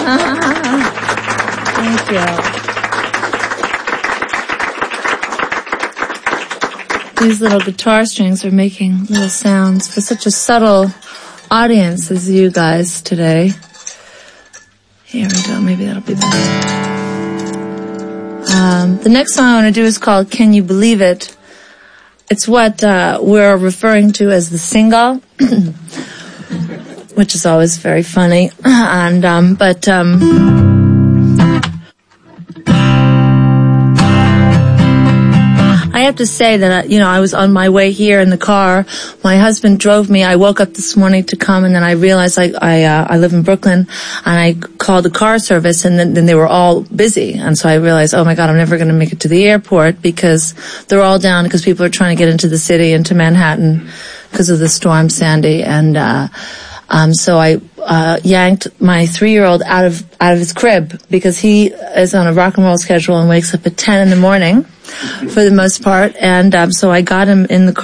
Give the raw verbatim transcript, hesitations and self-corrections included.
Thank you. These little guitar strings are making little sounds for such a subtle audience as you guys today. Here we go. Maybe that'll be better. Um, the next song I want to do is called Can You Believe It? It's what uh, we're referring to as the single, which is always very funny. And um, but um, I have to say that, you know, I was on my way here in the car. My husband drove me. I woke up this morning to come, and then I realized I I, uh, I live in Brooklyn, and I called the car service, and then, then they were all busy. And so I realized, oh my God, I'm never going to make it to the airport because they're all down because people are trying to get into the city, into Manhattan, because of the storm Sandy. And uh Um, so I uh yanked my three-year-old out of out of his crib because he is on a rock and roll schedule and wakes up at ten in the morning for the most part. And um, so I got him in the car.